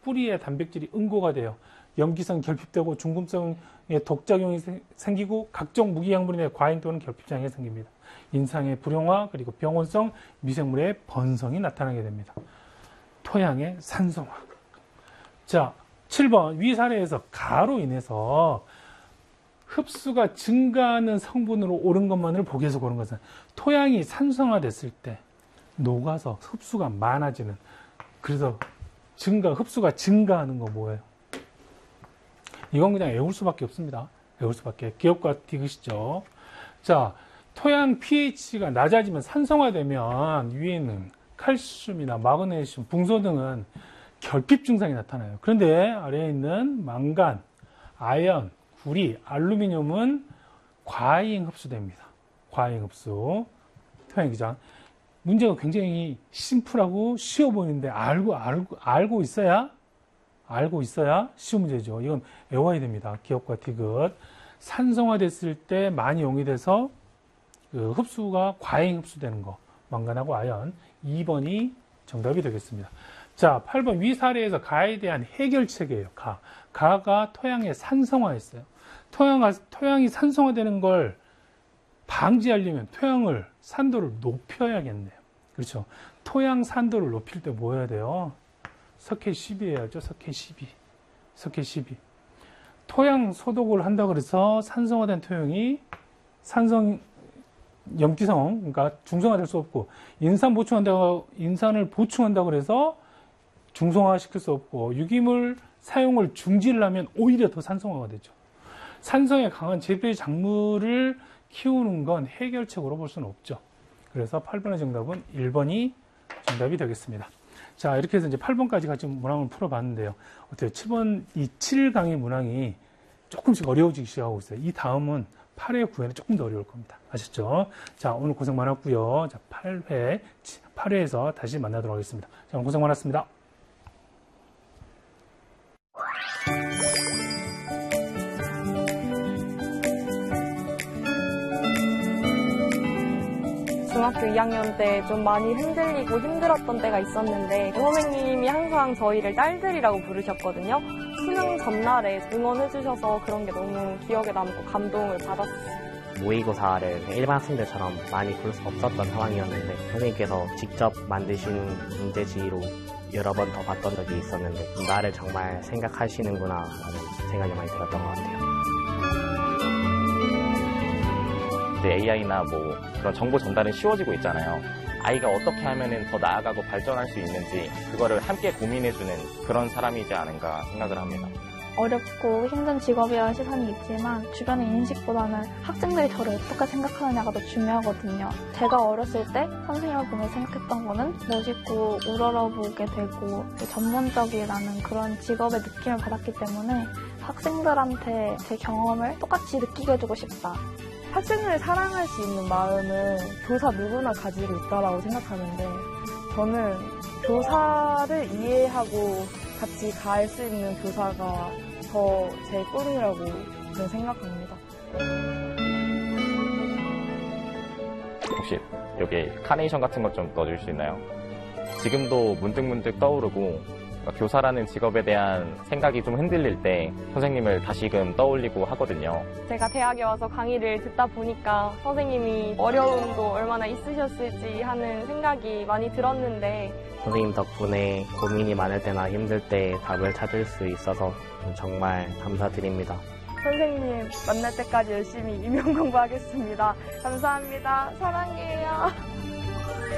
뿌리에 단백질이 응고가 돼요. 염기성 결핍되고 중금성의 독작용이 생기고 각종 무기양분인의 과잉 또는 결핍장애가 생깁니다. 인상의 불용화 그리고 병원성 미생물의 번성이 나타나게 됩니다. 토양의 산성화. 자, 7번 위 사례에서 가로 인해서 흡수가 증가하는 성분으로 오른 것만을 보기 위해서 고른 것은 토양이 산성화됐을 때 녹아서 흡수가 많아지는, 그래서 흡수가 증가하는 거 뭐예요? 이건 그냥 외울 수밖에 없습니다. 외울 수밖에. 기억과 디귿이죠. 자, 토양 pH가 낮아지면 산성화되면 위에 있는 칼슘이나 마그네슘, 붕소 등은 결핍 증상이 나타나요. 그런데 아래에 있는 망간, 아연, 구리, 알루미늄은 과잉 흡수됩니다. 과잉 흡수. 토양 기장. 문제가 굉장히 심플하고 쉬워 보이는데 알고 있어야 쉬운 문제죠. 이건 외워야 됩니다. 기억과 디귿. 산성화됐을 때 많이 용이돼서 그 흡수가 과잉 흡수되는 거. 망간하고 아연. 2번이 정답이 되겠습니다. 자, 8번 위 사례에서 가에 대한 해결책이에요. 가가 토양에 산성화했어요. 토양이 산성화되는 걸 방지하려면 산도를 높여야겠네요. 그렇죠. 토양 산도를 높일 때 뭐 해야 돼요? 석회 12 해야죠. 석회 12. 토양 소독을 한다 그래서 산성화된 토양이 염기성, 그러니까 중성화될 수 없고, 인산을 보충한다고 그래서 중성화시킬 수 없고, 유기물 사용을 중지를 하면 오히려 더 산성화가 되죠. 산성에 강한 재배 작물을 키우는 건 해결책으로 볼 수는 없죠. 그래서 8번의 정답은 1번이 정답이 되겠습니다. 자, 이렇게 해서 이제 8번까지 같이 문항을 풀어봤는데요. 어때요? 7번, 이 7강의 문항이 조금씩 어려워지기 시작하고 있어요. 이 다음은 8회, 9회는 조금 더 어려울 겁니다. 아셨죠? 자, 오늘 고생 많았고요. 자, 8회에서 다시 만나도록 하겠습니다. 자, 오늘 고생 많았습니다. 중학교 2학년 때 좀 많이 흔들리고 힘들었던 때가 있었는데 선생님이 항상 저희를 딸들이라고 부르셨거든요. 수능 전날에 응원해주셔서 그런 게 너무 기억에 남고 감동을 받았어요. 모의고사를 일반 학생들처럼 많이 볼 수 없었던 상황이었는데 선생님께서 직접 만드신 문제지로 여러 번 더 봤던 적이 있었는데 나를 정말 생각하시는구나 라는 생각이 많이 들었던 것 같아요. AI나 뭐 그런 정보 전달은 쉬워지고 있잖아요. 아이가 어떻게 하면은 더 나아가고 발전할 수 있는지 그거를 함께 고민해주는 그런 사람이지 않은가 생각을 합니다. 어렵고 힘든 직업이라는 시선이 있지만 주변의 인식보다는 학생들이 저를 어떻게 생각하느냐가 더 중요하거든요. 제가 어렸을 때 선생님을 보며 생각했던 거는 멋있고 우러러보게 되고 전문적이라는 그런 직업의 느낌을 받았기 때문에 학생들한테 제 경험을 똑같이 느끼게 해주고 싶다. 학생을 사랑할 수 있는 마음은 교사 누구나 가지고 있다고 생각하는데 저는 교사를 이해하고 같이 갈 수 있는 교사가 더 제 꿈이라고 저는 생각합니다. 혹시 여기 카네이션 같은 것 좀 넣어줄 수 있나요? 지금도 문득문득 떠오르고 교사라는 직업에 대한 생각이 좀 흔들릴 때 선생님을 다시금 떠올리고 하거든요. 제가 대학에 와서 강의를 듣다 보니까 선생님이 어려움도 얼마나 있으셨을지 하는 생각이 많이 들었는데 선생님 덕분에 고민이 많을 때나 힘들 때 답을 찾을 수 있어서 정말 감사드립니다. 선생님 만날 때까지 열심히 임용 공부하겠습니다. 감사합니다. 사랑해요.